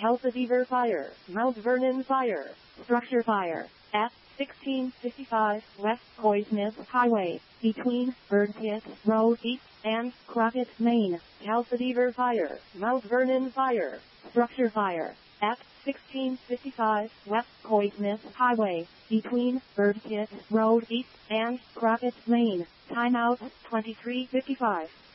Kelsadever Fire, Mount Vernon Fire, Structure Fire, at 1655 West Coysmith Highway, between Bird Pit Road East and Crockett, Maine. Kelsadever Fire, Mount Vernon Fire, Structure Fire, at 1655 West Coysmith Highway, between Bird Pit Road East and Crockett, Maine. Timeout 23:55.